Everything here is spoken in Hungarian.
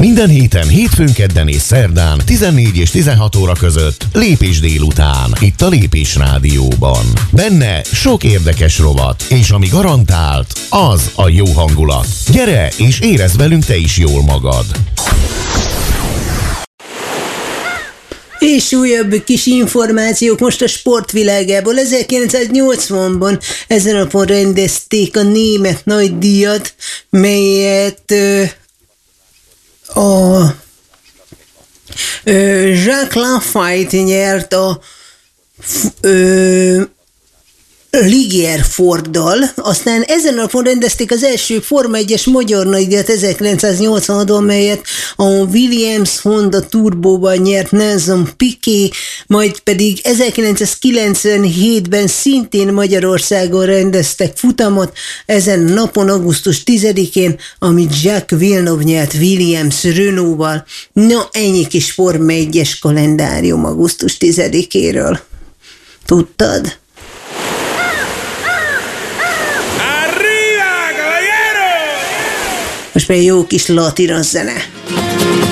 Minden héten, hétfőn, kedden és szerdán 14 és 16 óra között Lépés délután, itt a Lépés Rádióban. Benne sok érdekes rovat, és ami garantált, az a jó hangulat. Gyere és érezd velünk te is jól magad! És újabb kis információk most a sportvilágából. 1980-ban ezen napon rendezték a német nagydíjat, melyet Jacques Laffite nyert a Ligier Forddal, aztán ezen a napon rendezték az első Forma 1-es magyar nagydíjat 1986-ban, melyet a Williams Honda Turbóban nyert Nelson Piquet, majd pedig 1997-ben szintén Magyarországon rendeztek futamot, ezen napon augusztus 10-én, amit Jacques Villeneuve nyert Williams Renault-val. Na, ennyi kis Forma 1-es kalendárium augusztus 10-éről. Tudtad? Most már jó kis latinos zene.